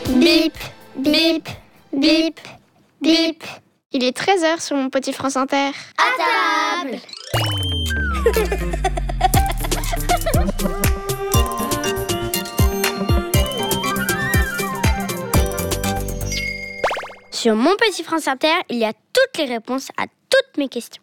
Bip, bip, bip, bip. Il est 13h sur mon petit France Inter. À table. Sur mon petit France Inter, il y a toutes les réponses à toutes mes questions.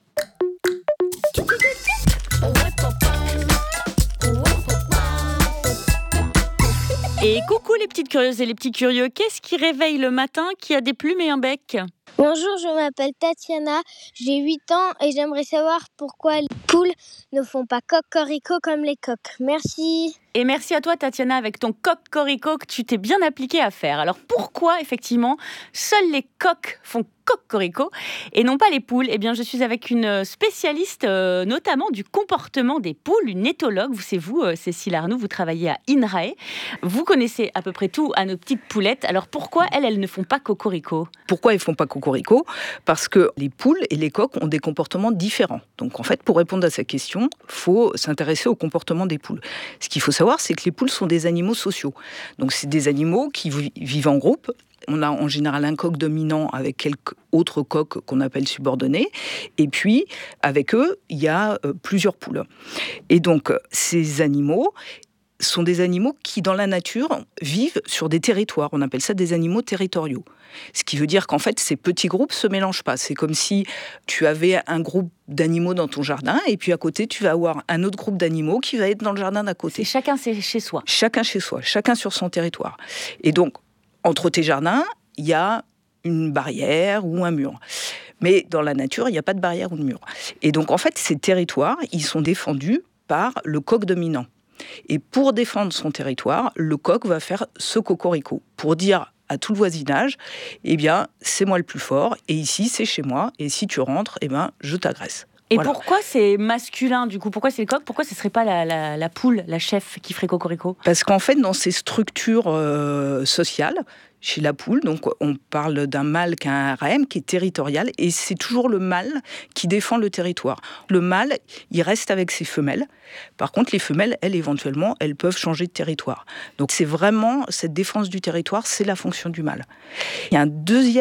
Et coucou les petites curieuses et les petits curieux, qu'est-ce qui réveille le matin qui a des plumes et un bec ? Bonjour, je m'appelle Tatiana, j'ai 8 ans et j'aimerais savoir pourquoi les poules ne font pas cocorico comme les coqs. Merci. Et merci à toi Tatiana avec ton cocorico que tu t'es bien appliqué à faire. Alors pourquoi effectivement seuls les coqs font cocorico et non pas les poules ? Eh bien je suis avec une spécialiste notamment du comportement des poules, une éthologue. C'est vous Cécile Arnoux, vous travaillez à INRAE. Vous connaissez à peu près tout à nos petites poulettes. Alors pourquoi elles ne font pas cocorico ? Pourquoi elles ne font pas cocorico ? Parce que les poules et les coqs ont des comportements différents. Donc en fait, pour répondre à cette question, il faut s'intéresser au comportement des poules. Ce qu'il faut savoir, c'est que les poules sont des animaux sociaux. Donc c'est des animaux qui vivent en groupe. On a en général un coq dominant avec quelques autres coqs qu'on appelle subordonnés. Et puis, avec eux, il y a plusieurs poules. Et donc, ces animaux sont des animaux qui, dans la nature, vivent sur des territoires. On appelle ça des animaux territoriaux. Ce qui veut dire qu'en fait, ces petits groupes ne se mélangent pas. C'est comme si tu avais un groupe d'animaux dans ton jardin et puis à côté, tu vas avoir un autre groupe d'animaux qui va être dans le jardin d'à côté. C'est chez soi. Chacun chez soi, chacun sur son territoire. Et donc, entre tes jardins, il y a une barrière ou un mur. Mais dans la nature, il n'y a pas de barrière ou de mur. Et donc, en fait, ces territoires, ils sont défendus par le coq dominant. Et pour défendre son territoire, le coq va faire ce cocorico pour dire à tout le voisinage, eh bien, c'est moi le plus fort, et ici, c'est chez moi, et si tu rentres, eh ben, je t'agresse. Et voilà. Pourquoi c'est masculin du coup ? Pourquoi c'est le coq ? Pourquoi ce ne serait pas la poule, la chef qui ferait cocorico ? Parce qu'en fait, dans ces structures sociales, chez la poule, donc on parle d'un mâle qui a un harem, qui est territorial, et c'est toujours le mâle qui défend le territoire. Le mâle, il reste avec ses femelles. Par contre, les femelles, elles, éventuellement, elles peuvent changer de territoire. Donc c'est vraiment, cette défense du territoire, c'est la fonction du mâle. Il y a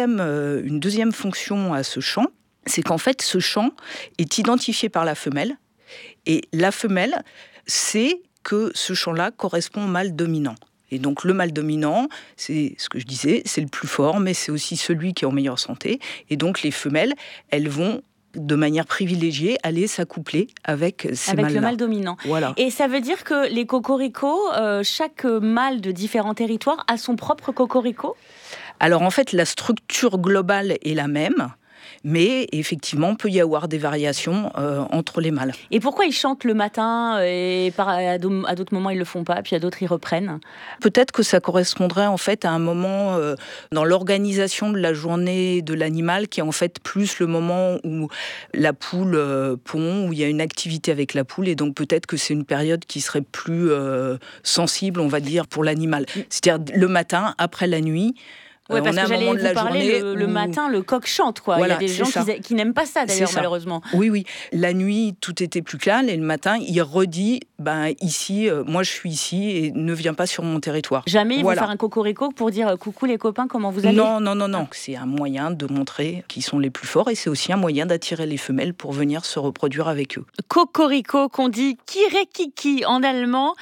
une deuxième fonction à ce chant, c'est qu'en fait, ce chant est identifié par la femelle, et la femelle sait que ce chant-là correspond au mâle dominant. Et donc le mâle dominant, c'est ce que je disais, c'est le plus fort, mais c'est aussi celui qui est en meilleure santé. Et donc les femelles, elles vont de manière privilégiée aller s'accoupler avec ces mâles-là. Avec le mâle dominant. Voilà. Et ça veut dire que les cocoricos, chaque mâle de différents territoires a son propre cocorico ? Alors en fait, la structure globale est la même. Mais effectivement, il peut y avoir des variations entre les mâles. Et pourquoi ils chantent le matin et à d'autres moments ils le font pas, puis à d'autres ils reprennent ? Peut-être que ça correspondrait en fait à un moment dans l'organisation de la journée de l'animal qui est en fait plus le moment où la poule pond, où il y a une activité avec la poule, et donc peut-être que c'est une période qui serait plus sensible, on va dire, pour l'animal. C'est-à-dire le matin, après la nuit. Oui, parce que j'allais vous parler, le matin, le coq chante, quoi. Voilà, il y a des gens qui n'aiment pas ça, d'ailleurs, malheureusement. Oui. La nuit, tout était plus calme, et le matin, il redit, ici, moi je suis ici, et ne viens pas sur mon territoire. Jamais il va faire un cocorico pour dire coucou les copains, comment vous allez ? Non. C'est un moyen de montrer qu'ils sont les plus forts, et c'est aussi un moyen d'attirer les femelles pour venir se reproduire avec eux. Cocorico, qu'on dit kirekiki en allemand,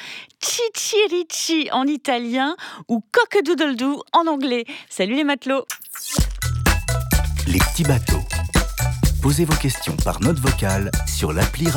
chichirichi en italien, ou cock-a-doodle-doo en anglais. Salut les matelots. Les petits bateaux. Posez vos questions par note vocale sur l'appli